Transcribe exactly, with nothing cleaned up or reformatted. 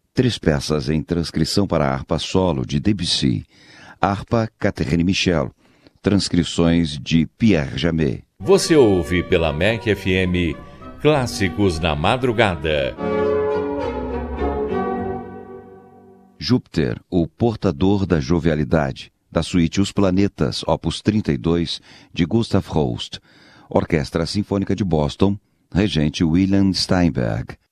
Três peças em transcrição para harpa solo de Debussy, harpa Catherine Michel, transcrições de Pierre Jamet. Você ouve pela M E C F M Clássicos na Madrugada. Júpiter, o portador da jovialidade, da suíte Os Planetas, opus trinta e dois, de Gustav Holst, Orquestra Sinfônica de Boston, regente William Steinberg.